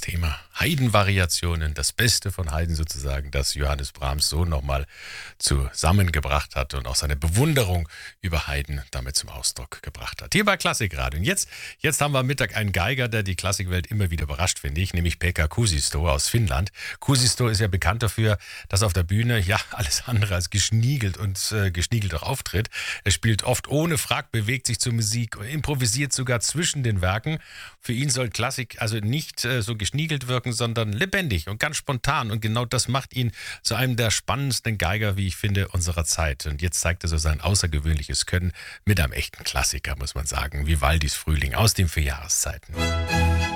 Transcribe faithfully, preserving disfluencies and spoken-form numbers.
Thema Haydn-Variationen, das Beste von Haydn sozusagen, das Johannes Brahms so nochmal zusammengebracht hat und auch seine Bewunderung über Haydn damit zum Ausdruck gebracht hat. Hier bei Klassikradio. Und jetzt, jetzt haben wir am Mittag einen Geiger, der die Klassikwelt immer wieder überrascht, finde ich, nämlich Pekka Kuusisto aus Finnland. Kuusisto ist ja bekannt dafür, dass auf der Bühne ja alles andere als geschniegelt und äh, geschniegelt auch auftritt. Er spielt oft ohne Frag, bewegt sich zur Musik, improvisiert sogar zwischen den Werken. Für ihn soll Klassik also nicht äh, so geschniegelt wirken, sondern lebendig und ganz spontan. Und genau das macht ihn zu einem der spannendsten Geiger, wie ich finde, unserer Zeit. Und jetzt zeigt er so sein außergewöhnliches Können mit einem echten Klassiker, muss man sagen. Vivaldis Frühling aus den vier Jahreszeiten.